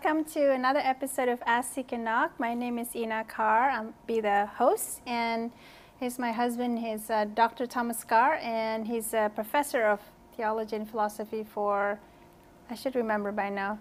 welcome to another episode of Ask, Seek, and Knock. My name is Ina Carr. I'll be the host, and he's my husband. He's Dr. Thomas Carr, and he's a professor of theology and philosophy for, I should remember by now,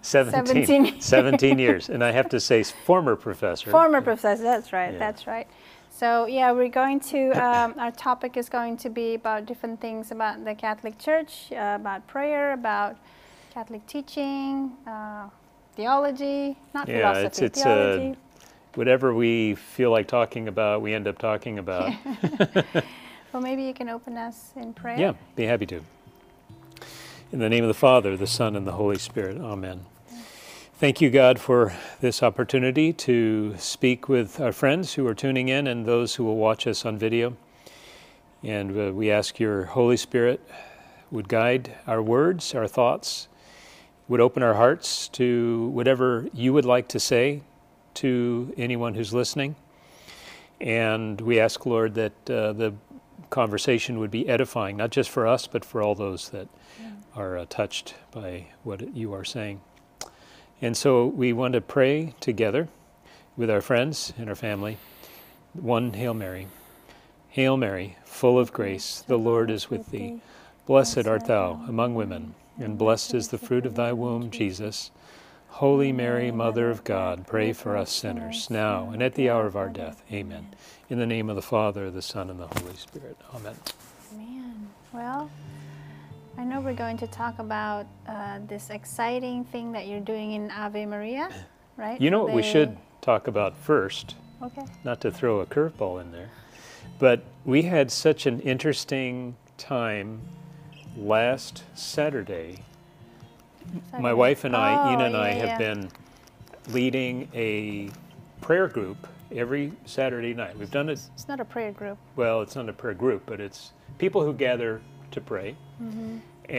17 years. And I have to say, former professor. Former professor, that's right, Yeah. that's right. So yeah, we're going to, our topic is going to be about different things about the Catholic Church, about prayer, about Catholic teaching, theology, not philosophy, theology. Whatever we feel like talking about, we end up talking about. Well, maybe you can open us in prayer. Yeah, be happy to. In the name of the Father, the Son, and the Holy Spirit. Amen. Thank you, God, for this opportunity to speak with our friends who are tuning in and those who will watch us on video. And we ask your Holy Spirit would guide our words, our thoughts, would open our hearts to whatever you would like to say to anyone who's listening. And we ask, Lord, that the conversation would be edifying, not just for us, but for all those that are touched by what you are saying. And so we want to pray together with our friends and our family. One Hail Mary. Hail Mary, full of grace, the Lord is with thee. Blessed art thou among women, and blessed is the fruit of thy womb, Jesus. Holy Mary, Mother of God, pray for us sinners, now and at the hour of our death. Amen. In the name of the Father, the Son, and the Holy Spirit. Amen. Amen. Well, I know we're going to talk about this exciting thing that you're doing in Ave Maria, right? You know what we should talk about first? Okay. Not to throw a curveball in there, but we had such an interesting time last Saturday. My wife and I, Ina and I, have been leading a prayer group every Saturday night. We've done it. It's not a prayer group. Well, it's not a prayer group, but it's people who gather to pray.